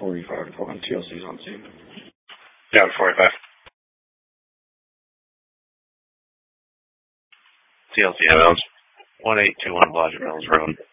45 on TLC's on scene. Yeah, 45. TLC ambulance. 1821 Blodgett Mills Road.